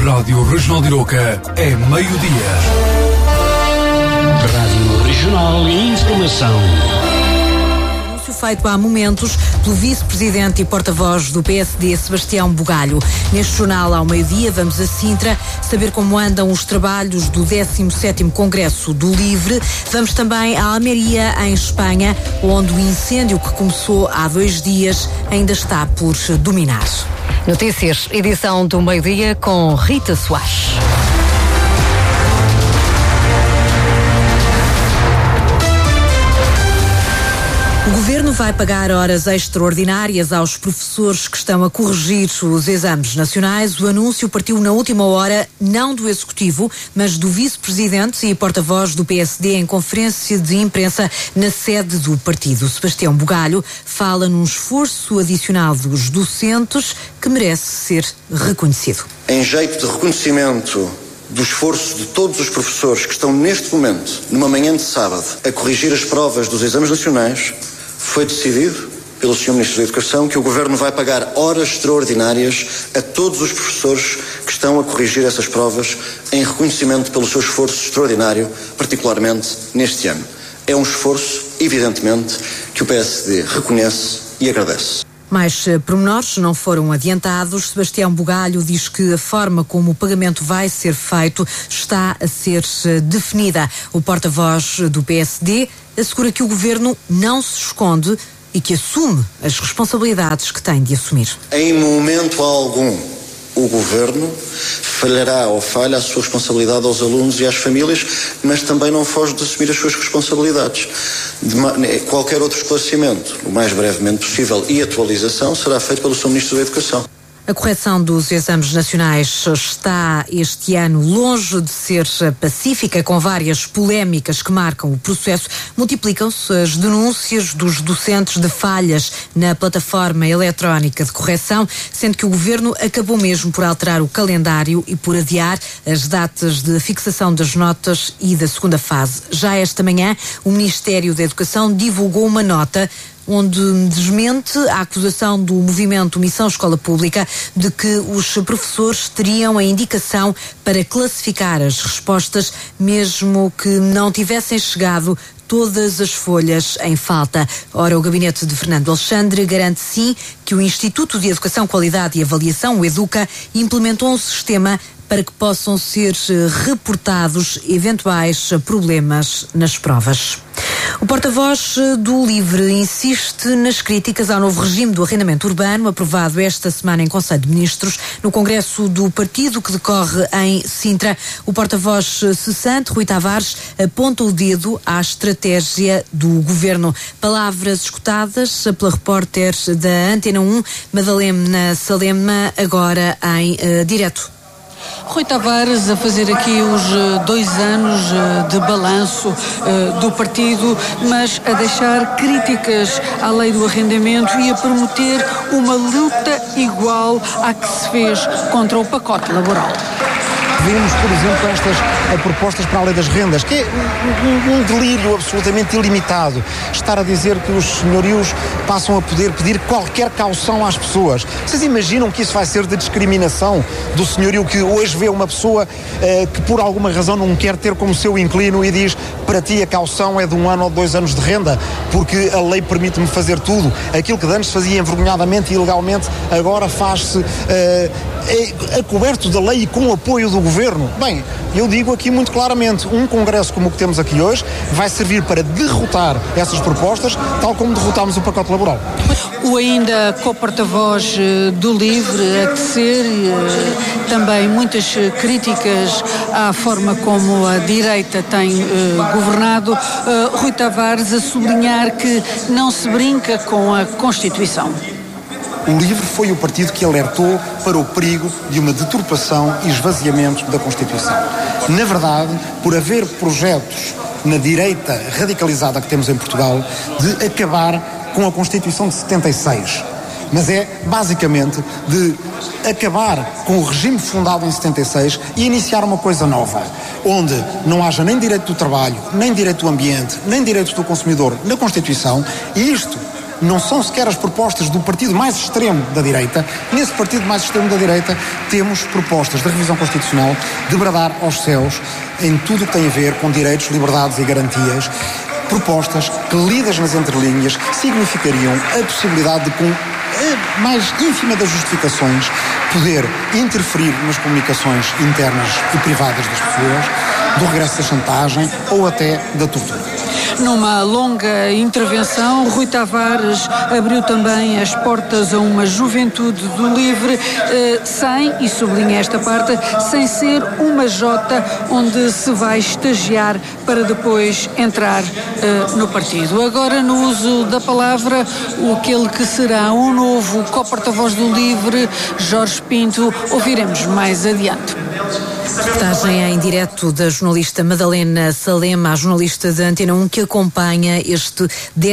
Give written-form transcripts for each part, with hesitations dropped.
Rádio Regional de Arouca é meio-dia. Rádio Regional e Informação. Anúncio feito há momentos pelo vice-presidente e porta-voz do PSD, Sebastião Bugalho. Neste jornal, ao meio-dia, vamos a Sintra saber como andam os trabalhos do 17º Congresso do Livre. Vamos também a Almeria, em Espanha, onde o incêndio que começou há 2 dias ainda está por dominar. Notícias, edição do meio-dia com Rita Soares. O Governo vai pagar horas extraordinárias aos professores que estão a corrigir os exames nacionais. O anúncio partiu na última hora, não do Executivo, mas do Vice-Presidente e porta-voz do PSD em conferência de imprensa na sede do partido. Sebastião Bugalho fala num esforço adicional dos docentes que merece ser reconhecido. Em jeito de reconhecimento do esforço de todos os professores que estão neste momento, numa manhã de sábado, a corrigir as provas dos exames nacionais, foi decidido pelo Sr. Ministro da Educação que o Governo vai pagar horas extraordinárias a todos os professores que estão a corrigir essas provas em reconhecimento pelo seu esforço extraordinário, particularmente neste ano. É um esforço, evidentemente, que o PSD reconhece e agradece. Mais pormenores não foram adiantados. Sebastião Bugalho diz que a forma como o pagamento vai ser feito está a ser definida. O porta-voz do PSD assegura que o Governo não se esconde e que assume as responsabilidades que tem de assumir. Em momento algum, o Governo falhará ou falha a sua responsabilidade aos alunos e às famílias, mas também não foge de assumir as suas responsabilidades. Qualquer outro esclarecimento, o mais brevemente possível, e atualização será feito pelo Sr. Ministro da Educação. A correção dos exames nacionais está este ano longe de ser pacífica, com várias polémicas que marcam o processo. Multiplicam-se as denúncias dos docentes de falhas na plataforma eletrónica de correção, sendo que o Governo acabou mesmo por alterar o calendário e por adiar as datas de fixação das notas e da segunda fase. Já esta manhã, o Ministério da Educação divulgou uma nota onde desmente a acusação do movimento Missão Escola Pública de que os professores teriam a indicação para classificar as respostas, mesmo que não tivessem chegado todas as folhas em falta. Ora, o gabinete de Fernando Alexandre garante sim que o Instituto de Educação, Qualidade e Avaliação, o EDUCA, implementou um sistema para que possam ser reportados eventuais problemas nas provas. O porta-voz do Livre insiste nas críticas ao novo regime do arrendamento urbano, aprovado esta semana em Conselho de Ministros, no Congresso do Partido, que decorre em Sintra. O porta-voz cessante, Rui Tavares, aponta o dedo à estratégia do Governo. Palavras escutadas pela repórter da Antena 1, Madalena Salema, agora em direto. Rui Tavares a fazer aqui os 2 anos de balanço do partido, mas a deixar críticas à lei do arrendamento e a prometer uma luta igual à que se fez contra o pacote laboral. Vimos, por exemplo, estas propostas para a lei das rendas, que é um delírio absolutamente ilimitado. Estar a dizer que os senhorios passam a poder pedir qualquer caução às pessoas. Vocês imaginam que isso vai ser de discriminação do senhorio que hoje vê uma pessoa que por alguma razão não quer ter como seu inquilino e diz: para ti a caução é de 1 ano ou 2 anos de renda, porque a lei permite-me fazer tudo. Aquilo que antes fazia envergonhadamente e ilegalmente, agora faz-se a coberto da lei e com o apoio do Governo. Bem, eu digo aqui muito claramente, um congresso como o que temos aqui hoje vai servir para derrotar essas propostas, tal como derrotámos o pacote laboral. O ainda co-porta-voz do Livre a tecer também muitas críticas à forma como a direita tem governado. Rui Tavares a sublinhar que não se brinca com a Constituição. O Livre foi o partido que alertou para o perigo de uma deturpação e esvaziamento da Constituição. Na verdade, por haver projetos na direita radicalizada que temos em Portugal de acabar com a Constituição de 76. Mas é, basicamente, de acabar com o regime fundado em 76 e iniciar uma coisa nova, onde não haja nem direito do trabalho, nem direito do ambiente, nem direitos do consumidor na Constituição, e isto não são sequer as propostas do partido mais extremo da direita. Nesse partido mais extremo da direita temos propostas de revisão constitucional de bradar aos céus em tudo o que tem a ver com direitos, liberdades e garantias. Propostas que, lidas nas entrelinhas, significariam a possibilidade de, com a mais ínfima das justificações, poder interferir nas comunicações internas e privadas das pessoas, do regresso da chantagem ou até da tortura. Numa longa intervenção, Rui Tavares abriu também as portas a uma juventude do livre, sem, e sublinha esta parte, sem ser uma jota onde se vai estagiar para depois entrar no partido. Agora, no uso da palavra, aquele que será o novo co-porta-voz do livre, Jorge Pinto, ouviremos mais adiante. Reportagem em direto da jornalista Madalena Salema, a jornalista da Antena 1 que acompanha este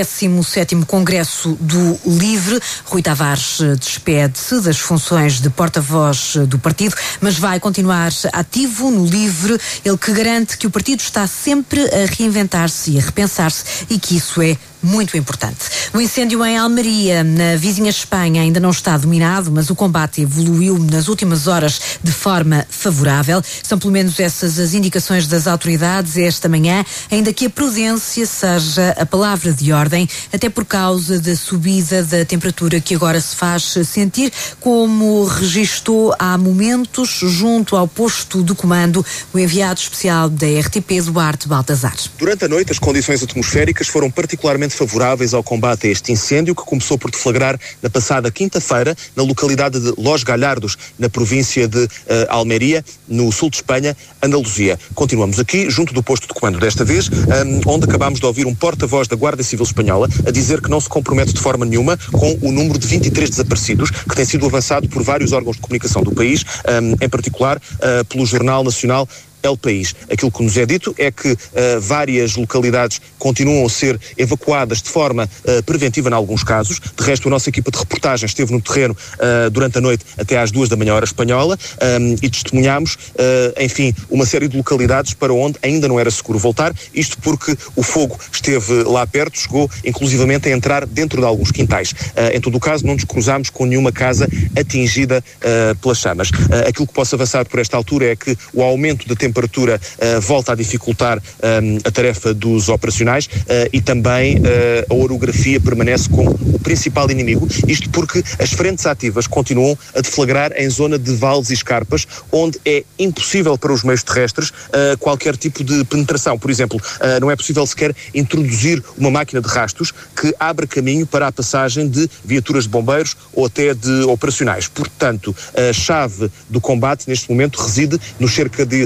17º Congresso do Livre. Rui Tavares despede-se das funções de porta-voz do partido, mas vai continuar ativo no Livre. Ele que garante que o partido está sempre a reinventar-se e a repensar-se e que isso é muito importante. O incêndio em Almeria, na vizinha Espanha, ainda não está dominado, mas o combate evoluiu nas últimas horas de forma favorável. São pelo menos essas as indicações das autoridades esta manhã, ainda que a prudência seja a palavra de ordem, até por causa da subida da temperatura que agora se faz sentir, como registou há momentos junto ao posto de comando o enviado especial da RTP, Duarte Baltazar. Durante a noite, as condições atmosféricas foram particularmente favoráveis ao combate a este incêndio, que começou por deflagrar na passada quinta-feira na localidade de Los Galhardos, na província de Almeria, no sul de Espanha, Andaluzia. Continuamos aqui, junto do posto de comando desta vez, onde acabámos de ouvir um porta-voz da Guarda Civil Espanhola a dizer que não se compromete de forma nenhuma com o número de 23 desaparecidos, que tem sido avançado por vários órgãos de comunicação do país, em particular pelo Jornal Nacional El País. Aquilo que nos é dito é que várias localidades continuam a ser evacuadas de forma preventiva em alguns casos. De resto, a nossa equipa de reportagem esteve no terreno durante a noite até às 2 da manhã hora espanhola e testemunhámos, enfim, uma série de localidades para onde ainda não era seguro voltar, isto porque o fogo esteve lá perto, chegou inclusivamente a entrar dentro de alguns quintais. Em todo o caso, não nos cruzámos com nenhuma casa atingida pelas chamas. Aquilo que posso avançar por esta altura é que o aumento da temperatura volta a dificultar a tarefa dos operacionais e também a orografia permanece como o principal inimigo, isto porque as frentes ativas continuam a deflagrar em zona de vales e escarpas, onde é impossível para os meios terrestres qualquer tipo de penetração. Por exemplo, não é possível sequer introduzir uma máquina de rastos que abra caminho para a passagem de viaturas de bombeiros ou até de operacionais. Portanto, a chave do combate neste momento reside nos cerca de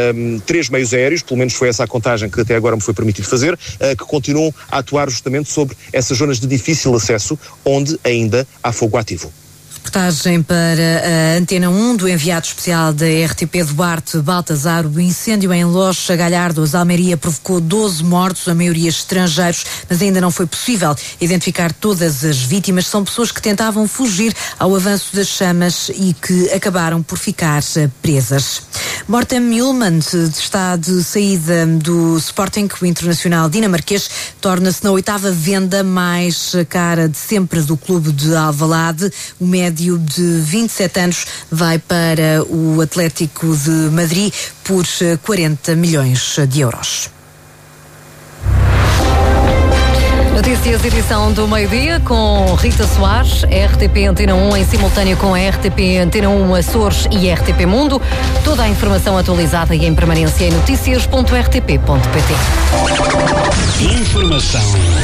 3 meios aéreos, pelo menos foi essa a contagem que até agora me foi permitido fazer, que continuam a atuar justamente sobre essas zonas de difícil acesso, onde ainda há fogo ativo. Reportagem para a Antena 1 do enviado especial da RTP, Duarte Baltazar. O incêndio em Los Galhardos, Almeria, provocou 12 mortos, a maioria estrangeiros, mas ainda não foi possível identificar todas as vítimas. São pessoas que tentavam fugir ao avanço das chamas e que acabaram por ficar presas. Morten Mühlmann está de saída do Sporting. O internacional dinamarquês torna-se na 8ª venda mais cara de sempre do clube de Alvalade. O médio de 27 anos vai para o Atlético de Madrid por 40 milhões de euros. Notícias, edição do meio-dia com Rita Soares, RTP Antena 1 em simultâneo com a RTP Antena 1 Açores e RTP Mundo. Toda a informação atualizada e em permanência em noticias.rtp.pt. Informação.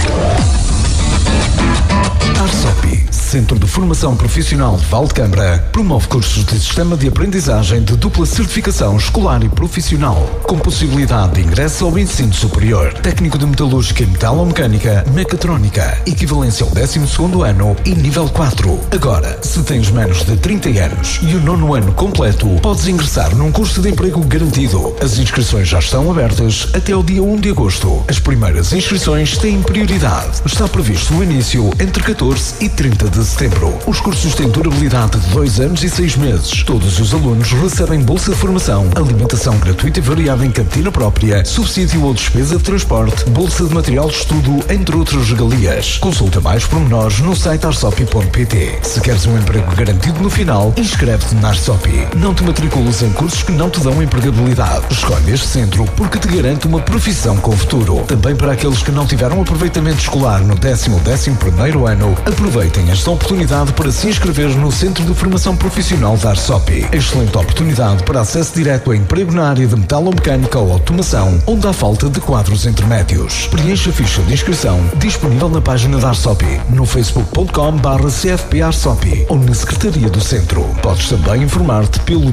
Arsopi, Centro de Formação Profissional de Valdecambra, promove cursos de sistema de aprendizagem de dupla certificação escolar e profissional, com possibilidade de ingresso ao ensino superior, técnico de metalúrgica e metalomecânica, mecatrónica, equivalência ao 12º ano e nível 4. Agora, se tens menos de 30 anos e o 9º ano completo, podes ingressar num curso de emprego garantido. As inscrições já estão abertas até ao dia 1 de agosto. As primeiras inscrições têm prioridade. Está previsto o início entre 14 e 30 de setembro. Os cursos têm durabilidade de 2 anos e 6 meses. Todos os alunos recebem bolsa de formação, alimentação gratuita e variada em cantina própria, subsídio ou despesa de transporte, bolsa de material de estudo, entre outras regalias. Consulta mais pormenores no site arsopi.pt. Se queres um emprego garantido no final, inscreve-te na Arsopi. Não te matricules em cursos que não te dão empregabilidade. Escolhe este centro porque te garante uma profissão com futuro. Também para aqueles que não tiveram aproveitamento escolar no 10º ano, aproveitem esta oportunidade para se inscrever no Centro de Formação Profissional da Arsopi. Excelente oportunidade para acesso direto a emprego na área de metalomecânica ou automação, onde há falta de quadros intermédios. Preencha a ficha de inscrição disponível na página da Arsopi, no facebook.com/cfparsopi ou na Secretaria do Centro. Podes também informar-te pelo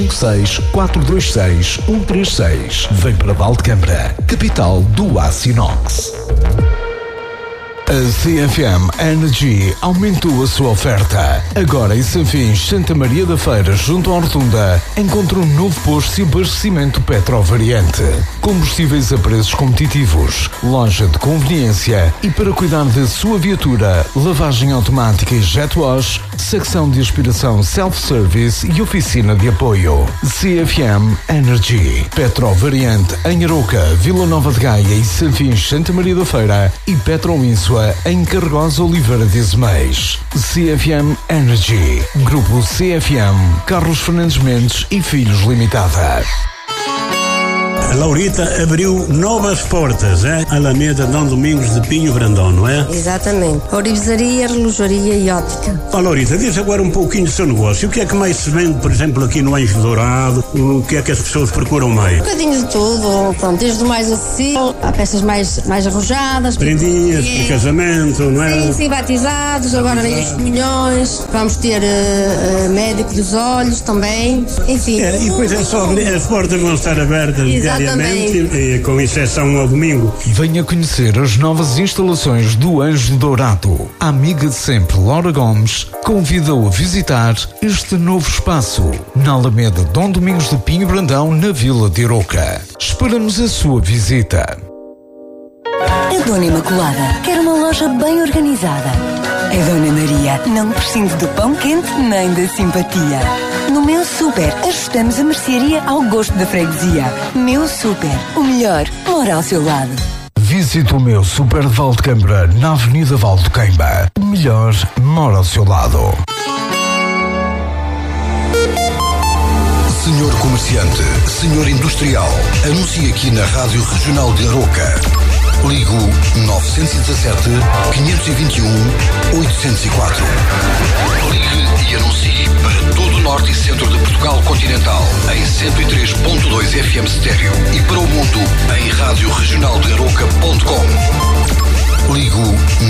256-426-136. Vem para Valdecâmara, capital do aço inox. A CFM Energy aumentou a sua oferta. Agora em Sanfins, Santa Maria da Feira, junto à Rotunda, encontra um novo posto de abastecimento Petrovariante. Combustíveis a preços competitivos, loja de conveniência e para cuidar da sua viatura, lavagem automática e jet wash, secção de aspiração self-service e oficina de apoio. CFM Energy. Petrovariante em Aroca, Vila Nova de Gaia e Sanfins, Santa Maria da Feira e Petroínsua em Cargosa Oliveira de Azeméis. CFM Energy. Grupo CFM, Carlos Fernandes Mendes e Filhos Limitada. A Laurita abriu novas portas, Alameda Dom Domingos de Pinho Brandão, não é? Exatamente. Orivesaria, relojaria e ótica. Laurita, diz agora um pouquinho do seu negócio. O que é que mais se vende, por exemplo, aqui no Anjo Dourado? O que é que as pessoas procuram mais? Um bocadinho de tudo, pronto, desde o mais acessível, há peças mais arrojadas. Prendinhas, de casamento, não é? Sim, batizados, agora vem os comunhões, vamos ter médico dos olhos também, enfim. E depois é só, as portas vão estar abertas. Exatamente. Com exceção ao domingo. Venha conhecer as novas instalações do Anjo Dourado. A amiga de sempre, Laura Gomes, convida-o a visitar este novo espaço na Alameda Dom Domingos de Pinho Brandão, na Vila de Aroca. Esperamos a sua visita. A Dona Imaculada quer uma loja bem organizada. A Dona Maria não prescinde do pão quente nem da simpatia. No Meu Super, ajustamos a mercearia ao gosto da freguesia. Meu Super, o melhor mora ao seu lado. Visite o Meu Super de Valdecâmara, na Avenida Valdequeimba. O melhor mora ao seu lado. Senhor comerciante, senhor industrial, anuncie aqui na Rádio Regional de Aroca. Ligo 917-521-804. Ligue e anuncie para todo o norte e centro de Portugal continental em 103.2 FM estéreo e para o mundo em radioregionaldearoca.com. Ligo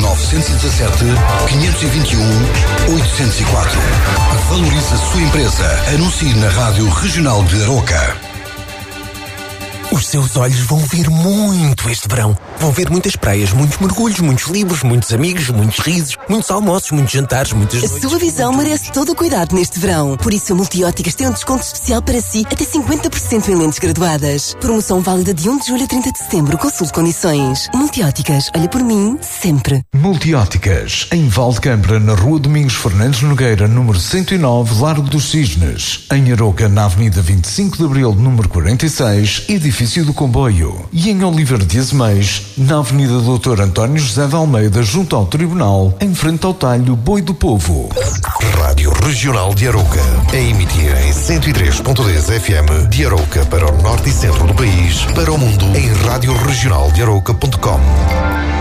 917-521-804. Valorize a sua empresa. Anuncie na Rádio Regional de Aroca. Os seus olhos vão ver muito este verão. Vão ver muitas praias, muitos mergulhos, muitos livros, muitos amigos, muitos risos, muitos almoços, muitos jantares, muitas noites. A sua visão merece todo o cuidado neste verão. Por isso a Multióticas tem um desconto especial para si, até 50% em lentes graduadas. Promoção válida de 1 de julho a 30 de setembro. Consulte condições. Multióticas, olha por mim, sempre. Multióticas, em Valdecâmara, na Rua Domingos Fernandes Nogueira, número 109, Largo dos Cisnes. Em Aroca, na Avenida 25 de Abril, número 46, edifício do Comboio. E em Oliveira de Azeméis, na Avenida Dr. António José de Almeida, junto ao Tribunal, em frente ao talho Boi do Povo. Rádio Regional de Aroca, a emitir em 103.10 FM de Aroca para o norte e centro do país, para o mundo em radioregionaldearoca.com.